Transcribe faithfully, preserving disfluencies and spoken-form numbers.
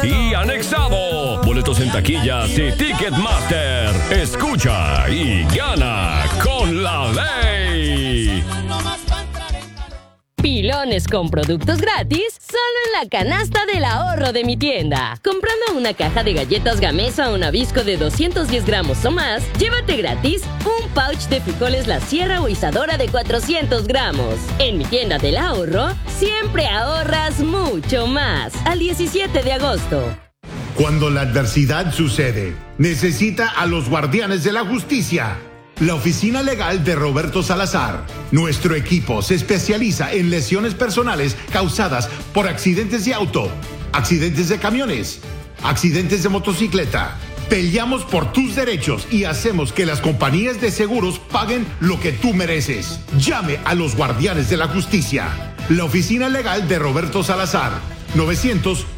y anexado. Boletos en taquillas y Ticketmaster. Escucha y gana con la ley. Pilones con productos gratis solo en la canasta del ahorro de mi tienda. Comprando una caja de galletas Gamesa o Nabisco de doscientos diez gramos o más, llévate gratis un pouch de frijoles La Sierra o Isadora de cuatrocientos gramos. En mi tienda del ahorro, siempre ahorras mucho más. Al diecisiete de agosto. Cuando la adversidad sucede, necesita a los guardianes de la justicia. La oficina legal de Roberto Salazar. Nuestro equipo se especializa en lesiones personales causadas por accidentes de auto, accidentes de camiones, accidentes de motocicleta. Peleamos por tus derechos y hacemos que las compañías de seguros paguen lo que tú mereces. Llame a los guardianes de la justicia. La oficina legal de Roberto Salazar. novecientos